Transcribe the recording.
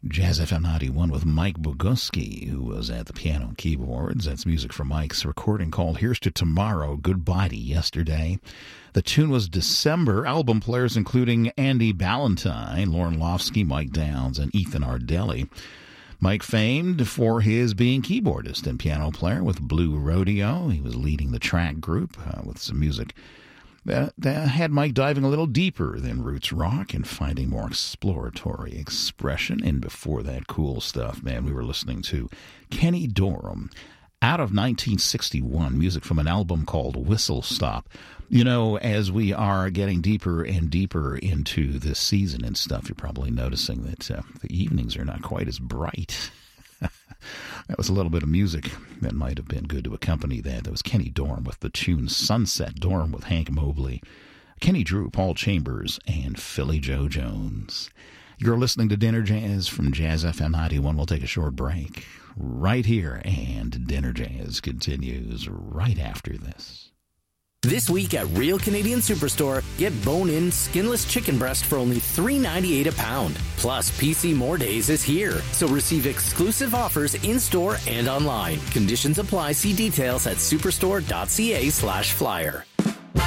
Jazz FM 91 with Mike Boguski, who was at the piano and keyboards. That's music from Mike's recording called Here's to Tomorrow, Goodbye to Yesterday. The tune was December. Album players including Andy Ballantyne, Lauren Lofsky, Mike Downs, and Ethan Ardelli. Mike famed for his being keyboardist and piano player with Blue Rodeo. He was leading the track group with some music that had Mike diving a little deeper than roots rock and finding more exploratory expression. And before that cool stuff, man, we were listening to Kenny Dorham out of 1961, music from an album called Whistle Stop. You know, as we are getting deeper and deeper into this season and stuff, you're probably noticing that the evenings are not quite as bright. That was a little bit of music that might have been good to accompany that. That was Kenny Dorham with the tune Sunset Dorham with Hank Mobley, Kenny Drew, Paul Chambers, and Philly Joe Jones. You're listening to Dinner Jazz from Jazz FM 91. We'll take a short break right here, and Dinner Jazz continues right after this. This week at Real Canadian Superstore, get bone-in, skinless chicken breast for only $3.98 a pound. Plus, PC More Days is here, so receive exclusive offers in-store and online. Conditions apply. See details at superstore.ca/flyer.